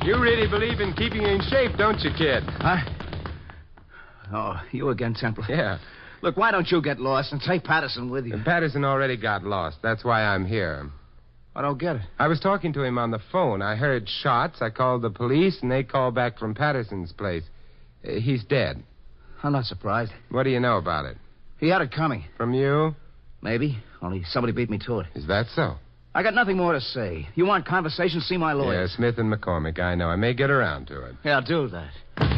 You really believe in keeping in shape, don't you, kid? Oh, you again, Temple? Yeah. Look, why don't you get lost and take Patterson with you? And Patterson already got lost. That's why I'm here. I don't get it. I was talking to him on the phone. I heard shots. I called the police, and they called back from Patterson's place. He's dead. I'm not surprised. What do you know about it? He had it coming. From you? Maybe. Only somebody beat me to it. Is that so? I got nothing more to say. You want conversation? See my lawyer. Yeah, Smith and McCormick. I know. I may get around to it. Yeah, do that.